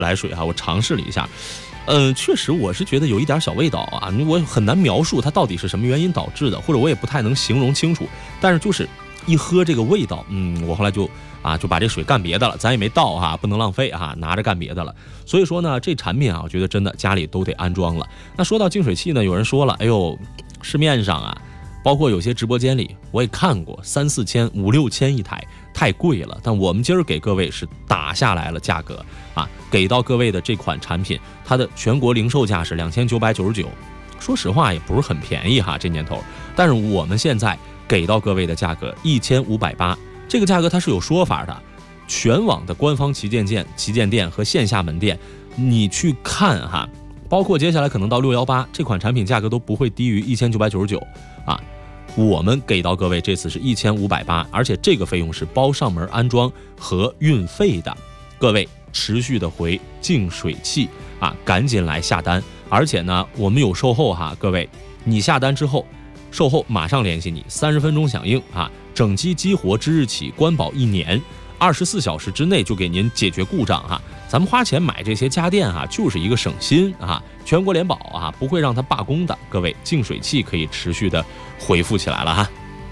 来水我尝试了一下，确实我是觉得有一点小味道啊，我很难描述它到底是什么原因导致的，或者我也不太能形容清楚，但是就是一喝这个味道，我后来就把这水干别的了，咱也没倒不能浪费拿着干别的了。所以说呢，这产品我觉得真的家里都得安装了。那说到净水器呢，有人说了，哎呦，市面上包括有些直播间里我也看过3、4千、5、6千一台，太贵了。但我们今儿给各位是打下来了价格给到各位的这款产品，它的全国零售价是2999，说实话也不是很便宜这年头。但是我们现在给到各位的价格1580，这个价格它是有说法的。全网的官方旗舰店和线下门店，你去看包括接下来可能到618，这款产品价格都不会低于1999我们给到各位这次是1580，而且这个费用是包上门安装和运费的。各位持续的回净水器赶紧来下单，而且呢我们有售后各位你下单之后，售后马上联系你，30分钟响应整机激活之日起关保1年，24小时之内就给您解决故障咱们花钱买这些家电就是一个省心全国联保不会让它罢工的。各位净水器可以持续的恢复起来了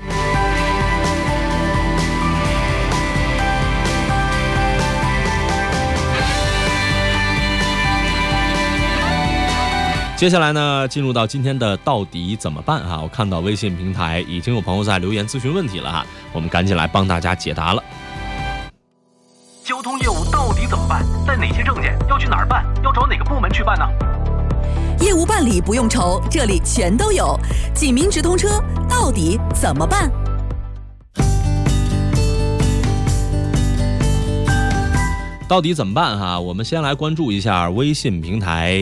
接下来呢，进入到今天的到底怎么办我看到微信平台已经有朋友在留言咨询问题了我们赶紧来帮大家解答了。 交通业务到底怎么办？带哪些证件？要去哪儿办？要找哪个部门去办呢？ 业务办理不用愁，这里全都有。济民直通车到底怎么办？ 到底怎么办我们先来关注一下微信平台。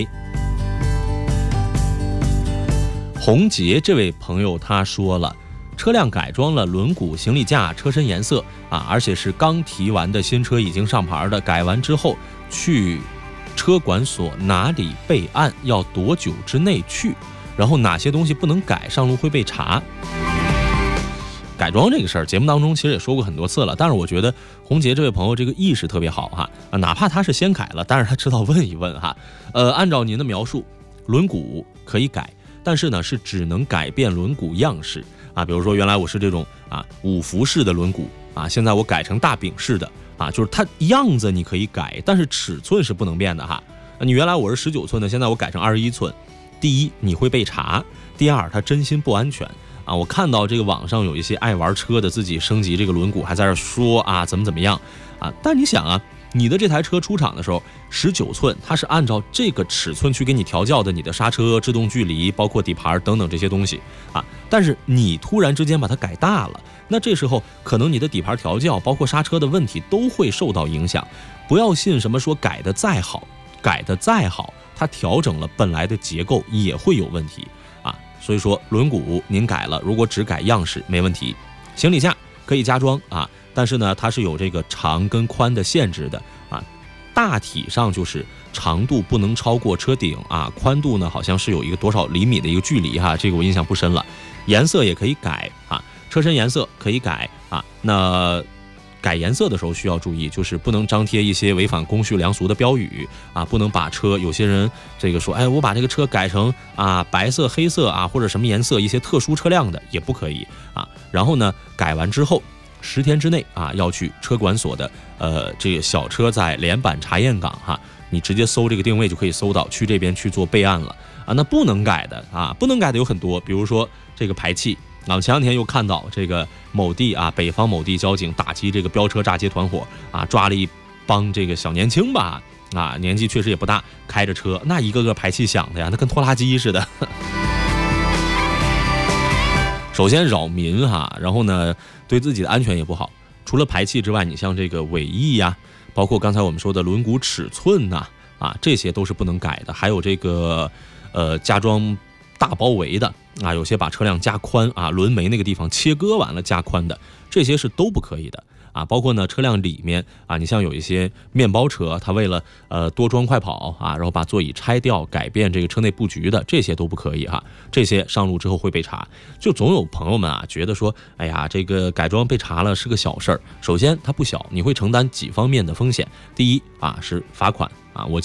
洪杰这位朋友他说了，车辆改装了轮毂、行李架、车身颜色而且是刚提完的新车，已经上牌的，改完之后去车管所哪里备案，要多久之内去，然后哪些东西不能改，上路会被查。改装这个事儿节目当中其实也说过很多次了，但是我觉得洪杰这位朋友这个意识特别好哪怕他是先改了，但是他知道问一问按照您的描述，轮毂可以改，但是呢是只能改变轮毂样式比如说原来我是这种5辐式的轮毂现在我改成大饼式的就是它样子你可以改，但是尺寸是不能变的你原来我是19寸的，现在我改成21寸。第一，你会被查；第二，它真心不安全我看到这个网上有一些爱玩车的自己升级这个轮毂，还在这说怎么样但你想你的这台车出厂的时候19寸，它是按照这个尺寸去给你调教的，你的刹车、制动距离，包括底盘等等这些东西但是你突然之间把它改大了，那这时候可能你的底盘调教，包括刹车的问题都会受到影响。不要信什么说改得再好，它调整了本来的结构也会有问题所以说轮毂您改了，如果只改样式没问题。行李架可以加装但是呢它是有这个长跟宽的限制的大体上就是长度不能超过车顶宽度呢好像是有一个多少厘米的一个距离这个我印象不深了。颜色也可以改车身颜色可以改那改颜色的时候需要注意，就是不能张贴一些违反公序良俗的标语不能把车，有些人这个说我把这个车改成白色、黑色或者什么颜色，一些特殊车辆的也不可以然后呢改完之后10天之内要去车管所的这个小车载联版查验岗你直接搜这个定位就可以搜到，去这边去做备案了那不能改的有很多，比如说这个排气前两天又看到这个某地北方某地交警打击这个飙车炸街团伙抓了一帮这个小年轻吧年纪确实也不大，开着车那一个个排气响的呀，那跟拖拉机似的首先扰民然后呢对自己的安全也不好。除了排气之外，你像这个尾翼包括刚才我们说的轮毂尺寸这些都是不能改的。还有这个加装大包围的有些把车辆加宽轮眉那个地方切割完了加宽的，这些是都不可以的包括呢车辆里面你像有一些面包车，它为了多装快跑然后把座椅拆掉，改变这个车内布局的，这些都不可以这些上路之后会被查。就总有朋友们觉得说，哎呀，这个改装被查了是个小事儿。首先它不小，你会承担几方面的风险。第一是罚款我